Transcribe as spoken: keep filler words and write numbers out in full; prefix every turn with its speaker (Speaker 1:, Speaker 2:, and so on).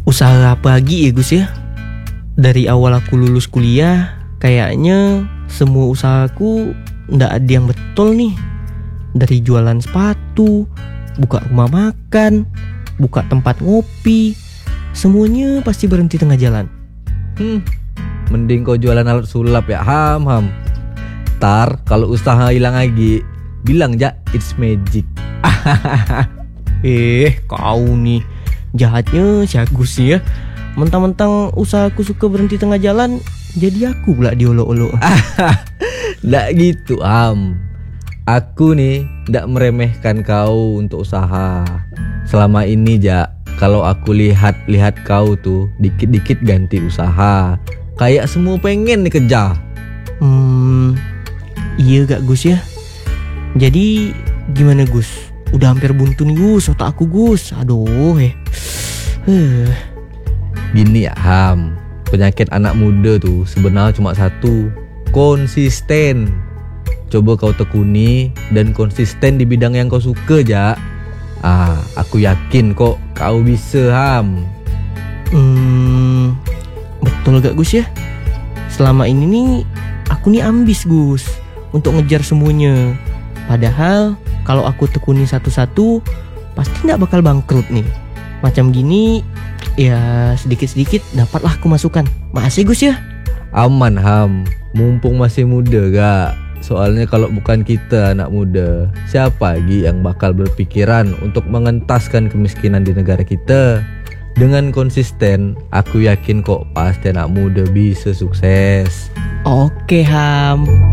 Speaker 1: Usaha apa lagi ya Gus ya? Dari awal aku lulus kuliah, kayaknya semua usahaku ndak ada yang betul nih. Dari jualan sepatu, buka rumah makan, buka tempat ngopi, semuanya pasti berhenti tengah jalan.
Speaker 2: Hmm, mending kau jualan alat sulap ya Ham Ham. Tar kalau usaha hilang lagi, bilang ja it's magic.
Speaker 1: Eh, kau nih jahatnya si Agus ya. Mentang-mentang usahaku suka berhenti tengah jalan, jadi aku pula diolok-olok.
Speaker 2: Nggak gitu Ham. Aku nih nggak meremehkan kau untuk usaha. Selama ini ja, kalau aku lihat-lihat kau tuh dikit-dikit ganti usaha, kayak semua pengen dikejar.
Speaker 1: Hmm, iya gak Gus ya? Jadi gimana Gus? Udah hampir buntu nih Gus, otak aku Gus. Aduh eh. Huh.
Speaker 2: Gini ya Ham, penyakit anak muda tuh sebenarnya cuma satu, konsisten. Coba kau tekuni dan konsisten di bidang yang kau suka ja. Ah, aku yakin kok kau bisa Ham.
Speaker 1: Hmm, betul gak Gus ya? Selama ini nih aku nih ambis Gus untuk ngejar semuanya. Padahal kalau aku tekuni satu-satu pasti gak bakal bangkrut nih. Macam gini ya sedikit-sedikit dapatlah aku masukan. Makasih Gus ya.
Speaker 2: Aman Ham, mumpung masih muda gak. Soalnya kalau bukan kita anak muda, siapa lagi yang bakal berpikiran untuk mengentaskan kemiskinan di negara kita? Dengan konsisten, aku yakin kok pasti anak muda bisa sukses.
Speaker 1: Oke Ham.